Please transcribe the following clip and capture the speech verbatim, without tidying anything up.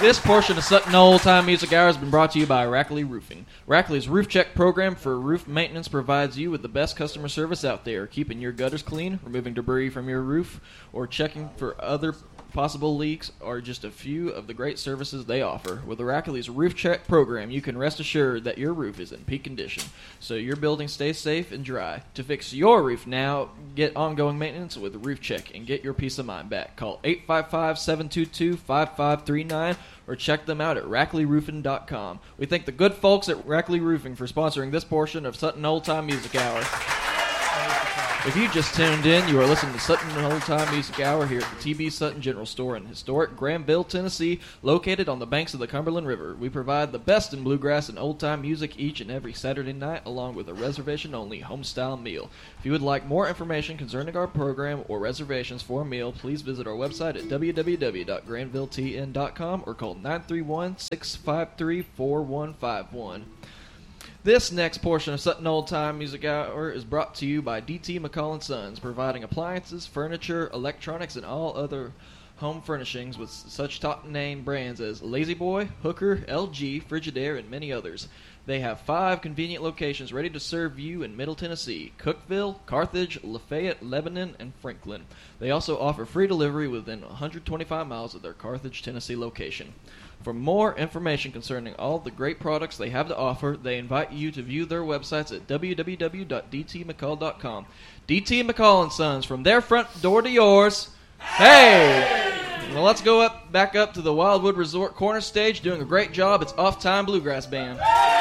This portion of Sutton Old Time Music Hour has been brought to you by Rackley Roofing. Rackley's Roof Check program for roof maintenance provides you with the best customer service out there, keeping your gutters clean, removing debris from your roof, or checking for other possible leaks are just a few of the great services they offer. With the Rackley's Roof Check program, you can rest assured that your roof is in peak condition, so your building stays safe and dry. To fix your roof now, get ongoing maintenance with Roof Check and get your peace of mind back. Call eight five five, seven two two, five five three nine or check them out at rackley roofing dot com. We thank the good folks at Rackley Roofing for sponsoring this portion of Sutton Old Time Music Hour. If you just tuned in, you are listening to Sutton Old Time Music Hour here at the T B Sutton General Store in historic Granville, Tennessee, located on the banks of the Cumberland River. We provide the best in bluegrass and old-time music each and every Saturday night, along with a reservation-only home-style meal. If you would like more information concerning our program or reservations for a meal, please visit our website at w w w dot granville t n dot com or call nine three one, six five three, four one five one. This next portion of Sutton Old Time Music Hour is brought to you by D T McCall and Sons, providing appliances, furniture, electronics, and all other home furnishings with such top-name brands as La-Z-Boy, Hooker, L G, Frigidaire, and many others. They have five convenient locations ready to serve you in Middle Tennessee: Cookeville, Carthage, Lafayette, Lebanon, and Franklin. They also offer free delivery within one hundred twenty-five miles of their Carthage, Tennessee location. For more information concerning all the great products they have to offer, they invite you to view their websites at w w w dot d t mccall dot com. D T McCall and Sons, from their front door to yours. Hey! Well, let's go up back up to the Wildwood Resort corner stage. Doing a great job, it's Off Time Bluegrass Band.